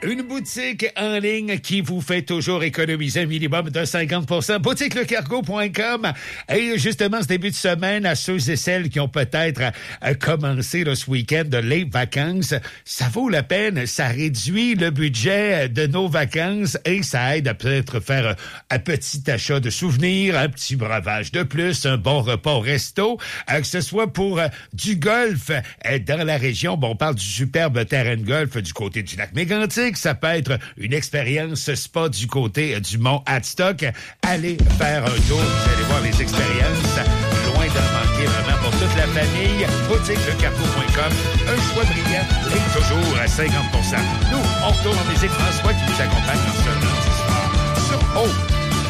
Une boutique en ligne qui vous fait toujours économiser un minimum de 50%. BoutiqueLeCargo.com. Et justement, ce début de semaine, à ceux et celles qui ont peut-être commencé ce week-end les vacances, ça vaut la peine. Ça réduit le budget de nos vacances et ça aide à peut-être faire un petit achat de souvenirs, un petit breuvage de plus, un bon repas au resto, que ce soit pour du golf dans la région. Bon, on parle du superbe terrain de golf du côté du lac Mégantic. Ça peut être une expérience spa du côté du mont Hadstock. Allez faire un tour, vous allez voir les expériences. Loin d'en manquer vraiment pour toute la famille. BoutiqueLeCargo.com, un choix brillant et toujours à 50%. Nous, on retourne en musique. François qui nous accompagne en ce lundi soir sur Haute.